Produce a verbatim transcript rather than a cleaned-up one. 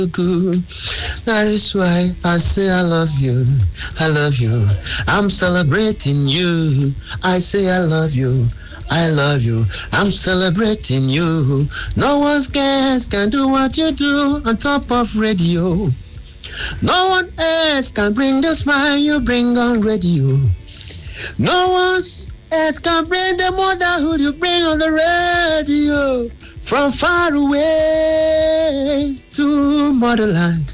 good. That is why I say I love you. I love you. I'm celebrating you. I say I love you. I love you. I'm celebrating you. No one else can do what you do on top of radio. No one else can bring the smile you bring on radio. No one else can bring the motherhood you bring on the radio. From far away to motherland,